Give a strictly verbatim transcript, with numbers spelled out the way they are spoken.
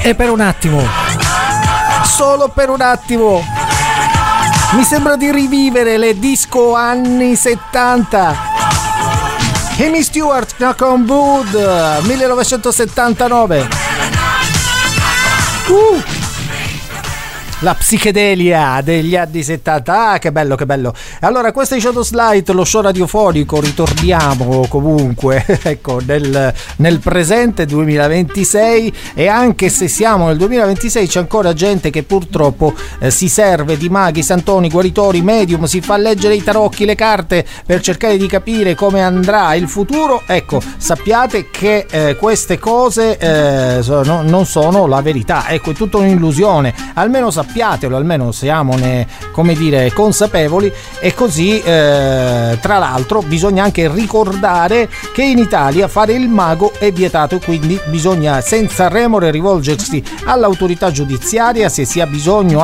E per un attimo, solo per un attimo, mi sembra di rivivere le disco anni settanta. Amy Stewart, Knock on Wood, millenovecentosettantanove. Uh! La psichedelia degli anni settanta. Ah, che bello, che bello. Allora, questo è Shadow Slide, lo show radiofonico. Ritorniamo comunque ecco nel, nel presente duemilaventisei, e anche se siamo nel duemilaventisei c'è ancora gente che purtroppo eh, si serve di maghi, santoni, guaritori, medium, si fa leggere i tarocchi, le carte per cercare di capire come andrà il futuro. Ecco, sappiate che eh, queste cose eh, sono, non sono la verità, ecco, è tutta un'illusione, almeno sappiatelo, almeno siamone, come dire, consapevoli. E così eh, tra l'altro bisogna anche ricordare che in Italia fare il mago è vietato, quindi bisogna senza remore rivolgersi all'autorità giudiziaria se si ha bisogno